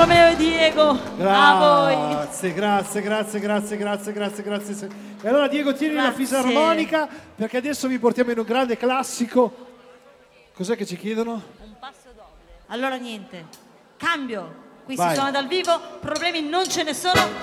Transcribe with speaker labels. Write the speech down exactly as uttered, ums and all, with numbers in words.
Speaker 1: Romeo e Diego. A voi.
Speaker 2: Grazie, grazie, grazie, grazie, grazie, grazie, grazie. E allora Diego, tieni
Speaker 1: Grazie.
Speaker 2: la fisarmonica perché adesso vi portiamo in un grande classico. Cos'è che ci chiedono?
Speaker 1: Un passo doble. Allora niente, cambio. Qui
Speaker 2: Vai.
Speaker 1: si suona dal vivo, problemi non ce ne sono.